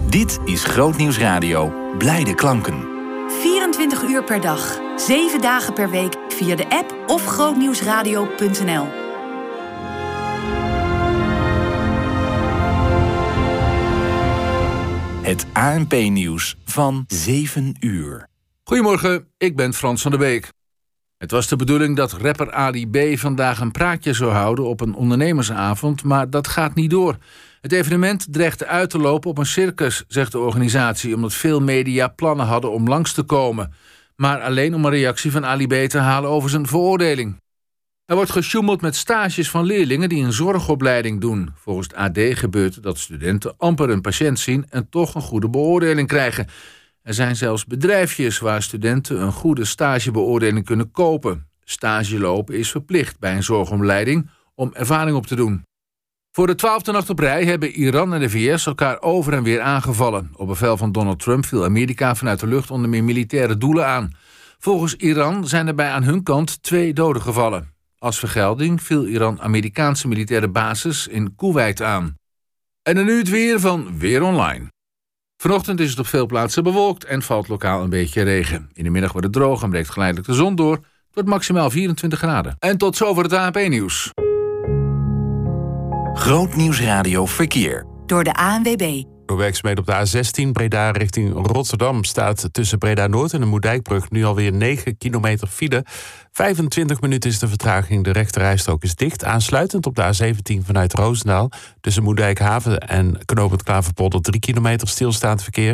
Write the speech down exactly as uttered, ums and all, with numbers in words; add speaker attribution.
Speaker 1: Dit is Grootnieuws Radio. Blijde klanken.
Speaker 2: vierentwintig uur per dag, zeven dagen per week via de app of grootnieuwsradio punt n l.
Speaker 1: Het A N P-nieuws van zeven uur.
Speaker 3: Goedemorgen, ik ben Frans van der Beek. Het was de bedoeling dat rapper Ali B. vandaag een praatje zou houden op een ondernemersavond, maar dat gaat niet door. Het evenement dreigde uit te lopen op een circus, zegt de organisatie, omdat veel media plannen hadden om langs te komen. Maar alleen om een reactie van Ali B. te halen over zijn veroordeling. Er wordt gesjoemeld met stages van leerlingen die een zorgopleiding doen. Volgens het A D gebeurt het dat studenten amper een patiënt zien en toch een goede beoordeling krijgen. Er zijn zelfs bedrijfjes waar studenten een goede stagebeoordeling kunnen kopen. Stage lopen is verplicht bij een zorgopleiding om ervaring op te doen. Voor de twaalfde nacht op rij hebben Iran en de V S elkaar over en weer aangevallen. Op bevel van Donald Trump viel Amerika vanuit de lucht onder meer militaire doelen aan. Volgens Iran zijn er bij aan hun kant twee doden gevallen. Als vergelding viel Iran Amerikaanse militaire basis in Koeweit aan. En dan nu het weer van Weer Online. Vanochtend is het op veel plaatsen bewolkt en valt lokaal een beetje regen. In de middag wordt het droog en breekt geleidelijk de zon door. Het wordt maximaal vierentwintig graden. En tot zover het A N P-nieuws.
Speaker 1: Grootnieuws Radio Verkeer.
Speaker 2: Door de A N W B.
Speaker 4: Door werkzaamheden op de A zestien Breda richting Rotterdam staat tussen Breda Noord en de Moerdijkbrug nu alweer negen kilometer file. vijfentwintig minuten is de vertraging, de rechterrijstrook is dicht. Aansluitend op de A zeventien vanuit Roosendaal tussen Moerdijkhaven en knooppunt Klaverpolder drie kilometer stilstaand verkeer.